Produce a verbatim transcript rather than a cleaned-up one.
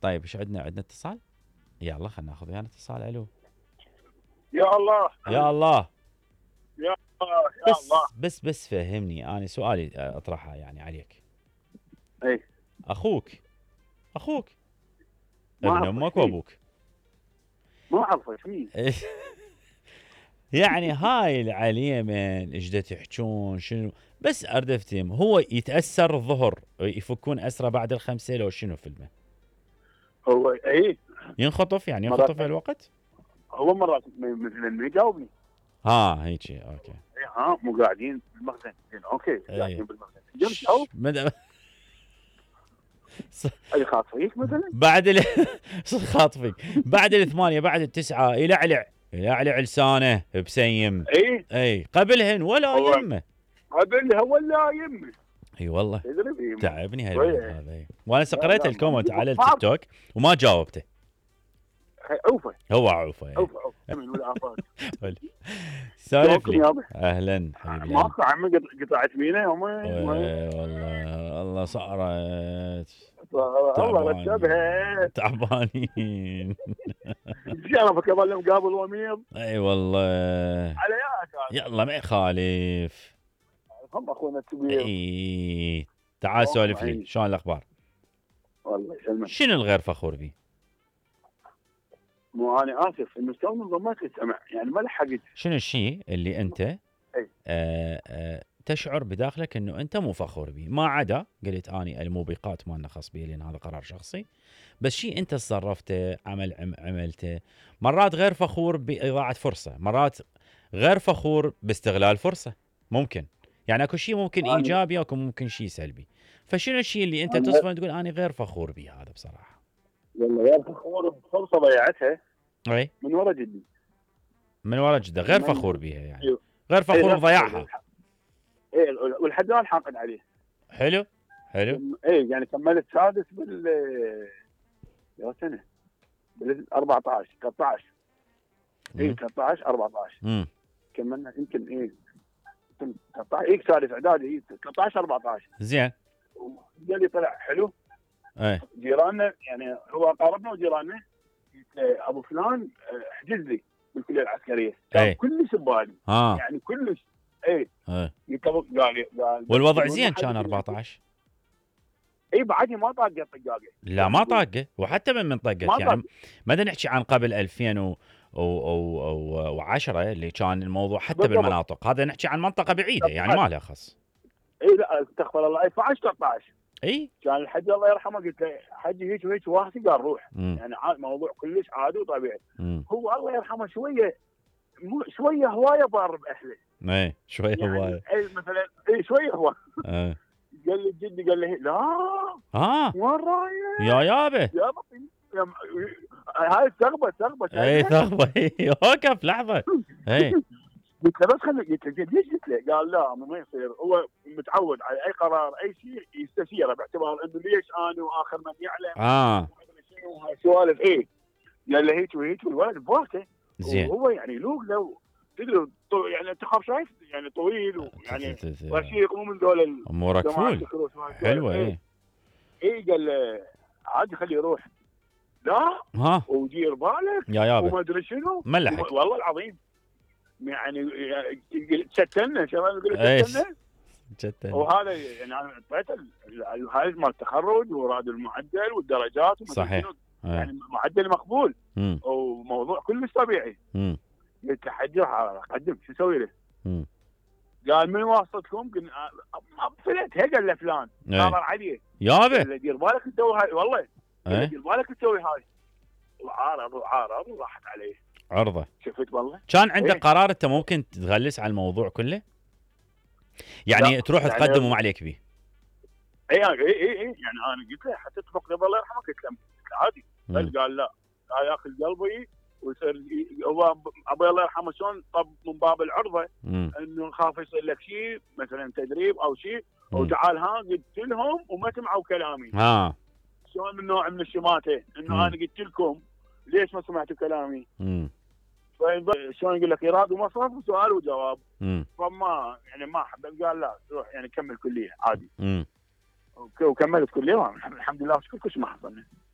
طيب ايش عندنا؟ عندنا اتصال؟ يلا خلينا ناخذ ويانا اتصال. الو. يا الله يا الله. يا الله يا بس الله. بس بس فهمني، انا سؤالي اطرحها يعني عليك. اي اخوك اخوك ما ابن اعرف امك شيء، وابوك. ما اعرف شيء. يعني هاي العليمن ايش دا تحجون شنو؟ بس اريد افتهم، هو يتاثر الظهر يفكون اسره بعد الخمسه لو شنو فيلمه؟ هو اي ينخطف يعني مرات ينخطف الوقت؟ هو مرات مثلا ما يجاوبني. ها هيك اوكي. اي ها مو قاعدين بالمخزن، زين اوكي قاعدين اي بالمخزن جنب مدى اي خاطفيك مثلا. بعد ال... خاطفك بعد الثمانيه بعد التسعه يلعلع يلعلع لسانه بسيم. اي اي قبلهن ولا هو يمه. قبل هو ولا يمه. اي والله تدري إيه، تعبني شوية. هالولد هذا. إيه. وانا لا قريت لا الكومنت ما على ما التيك توك وما جاوبته. عوفه هو عوفه. إيه. عوفه عوفه من والعافات. سولف شلونكم لي. يابا؟ اهلا حبيبي. ماكو عمي قط- قطعت فينا يومين. والله الله صارت الله رتبها. تعبانين. شرفك اظل مقابل وميض. اي والله. على ياك يلا ما يخالف. هم اخونا الكبير. اي تعال سولف لي شلون الاخبار؟ والله يسلمك. شنو الغير فخور به؟ مو انا اسف انه تو من ضمك السمع يعني ما لحقت. شنو الشيء اللي انت اي آه آه تشعر بداخلك انه انت مو فخور به؟ ما عدا قلت اني الموبقات ما لنا خاص به لان هذا قرار شخصي، بس شيء انت تصرفته عمل عم عملته. مرات غير فخور باضاعه فرصه، مرات غير فخور باستغلال فرصه. ممكن يعني اكو شيء ممكن أنا ايجابي واكو ممكن شيء سلبي. فشنو الشيء اللي انت أنا تصفه تقول انا غير فخور به هذا بصراحه؟ والله يا فخور بفرصه ضيعتها اي من ورا جدي. من ورا جده غير من- فخور بها يعني. أيوه. غير إيه، فخور لا، بضياعها. ايه والحد الان حاقد عليه. حلو حلو. ايه يعني كملت سادس بال يا سنه بال أربعة عشر ثلاثة عشر. اي مم. ثلاثة عشر أربعة عشر مم. كملنا يمكن ايه يمكن ثلاثة عشر اي سادس اعدادي اي ثلاثة عشر أربعة عشر. زين. قال لي طلع حلو. ايه جيراننا يعني هو قاربنا وجيراننا قلت له ابو فلان اه، احجز لي بالكليه العسكريه. كان ايه كلش ببالي ها يعني كلش. اي ايه. قلت له قال لي قال والوضع يقول زين ما حد كان يقول- أربعة عشر. اي بعدني ما طاق الطقاقه. لا ما طاقه، وحتى من من طقت ما يعني. ما بدنا نحكي عن قبل ألفين وعشرة اللي كان الموضوع حتى بالضبط. بالمناطق، هذا نحكي عن منطقه بعيده يعني ما لها خص. اي لا استغفر الله اثنا عشر ثلاثة عشر اي كان الحج الله يرحمه قلت له حجي هيك وهيك واحد قال روح. مم. يعني عاد موضوع كلش عادي وطبيعي. مم. هو الله يرحمه شويه مو شويه هوايه بار باهله. ايه شويه يعني هوايه. اي مثلا اي شويه هو ايه قال لي جدي قال لي لا ها وين رايح يا يابه. يا بطي يا م- هاي الثغبه ثغبه اي ثغبه. اوقف لحظه. اي قلت له بس خلي قلت له جد ليش قلت له؟ قال لا ما يصير هو متعود على اي قرار اي شيء يستشيره باعتبار انه ليش انا واخر من يعلم اه شنو هالسوالف. ايه قال له هيك وهيك والولد بواكه. زين. وهو يعني لوق لو تدري طو- يعني انت خاف شايف يعني طويل ويعني رشيق مو من ذول امورك فول حلوه. ايه ايه قال له عادي خليه يروح. لا ها ودير بالك يا يابا وما ادري شنو ما لحق. والله العظيم يعني تشتلنا شباب يقول إيه. تشتلنا. جدا. وهذا يعني انا اعطيته ال- ال- هاي مال التخرج وراد المعدل والدرجات وما أدري صحيح. شنو. إيه. يعني معدل مقبول مم. وموضوع كلش طبيعي. مم. قلت له حجي اقدم شو اسوي له؟ مم. قال من واسطتكم؟ قلنا فلتها قال له فلان إيه. صار عليه. يابا. قال له دير بالك تسوي هاي والله. قال له ايه دير بالك تسوي هاي. وعارض وعارض وراحت عليه. عرضه. شفت والله. كان عندك إيه. قرار انت ممكن تغلس على الموضوع كله؟ يعني لا. تروح يعني تقدم وما عليك به. اي اي اي اي يعني انا قلت له حتى تفق الله يرحمه قلت له قلت له عادي. مم. بس قال لا لا ياخذ قلبي ويصير هو ابوي الله يرحمه شلون طب من باب العرضه مم. انه خاف يصير لك شيء مثلا تدريب او شيء مم. وتعال ها قلت لهم وما سمعوا كلامي. ها شلون من نوع من الشماته مم. انه انا قلت لكم ليش ما سمعتوا كلامي؟ مم. شلون يقول لك ايراد ومصرف وسؤال وجواب. مم. فما يعني ما حب قال لا روح يعني كمل كليه عادي. مم. وكملت كليه الحمد لله وشكر كل شيء ما حصلنا.